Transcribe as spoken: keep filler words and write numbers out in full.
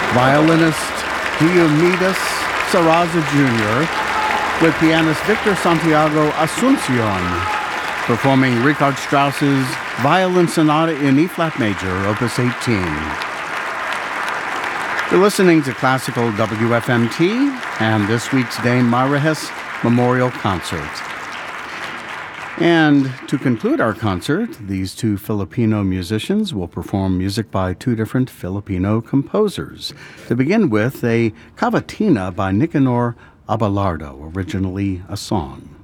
Violinist Diomedes Sarraza Junior with pianist Victor Santiago Asuncion performing Richard Strauss's Violin Sonata in E-flat major, Opus eighteen. You're listening to Classical W F M T and this week's Dame Myra Hess Memorial Concert. And to conclude our concert, these two Filipino musicians will perform music by two different Filipino composers. To begin with, a cavatina by Nicanor Abelardo, originally a song.